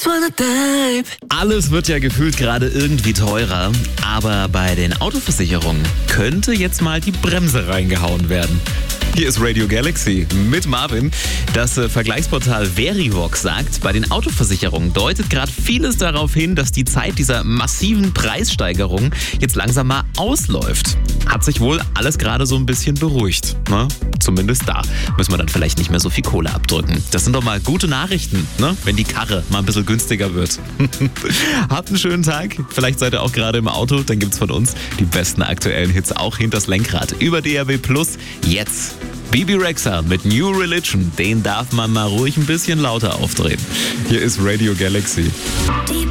Alles wird ja gefühlt gerade irgendwie teurer, aber bei den Autoversicherungen könnte jetzt mal die Bremse reingehauen werden. Hier ist Radio Galaxy mit Marvin. Das Vergleichsportal Verivox sagt, bei den Autoversicherungen deutet gerade vieles darauf hin, dass die Zeit dieser massiven Preissteigerungen jetzt langsam mal ausläuft. Hat sich wohl alles gerade so ein bisschen beruhigt. Ne? Zumindest da müssen wir dann vielleicht nicht mehr so viel Kohle abdrücken. Das sind doch mal gute Nachrichten, ne? Wenn die Karre mal ein bisschen günstiger wird. Habt einen schönen Tag. Vielleicht seid ihr auch gerade im Auto. Dann gibt's von uns die besten aktuellen Hits auch hinters Lenkrad über DAB+. Jetzt Bebe Rexha mit New Religion. Den darf man mal ruhig ein bisschen lauter aufdrehen. Hier ist Radio Galaxy.